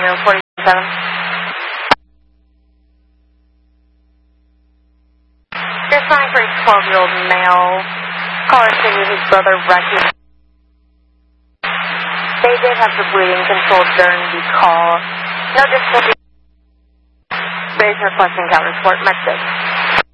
waiting room 47. You're trying for a 12-year-old male. Caller said his brother wrecked his. They did have the bleeding control during the call. No difficulty. Raise requesting counter support. Mexico.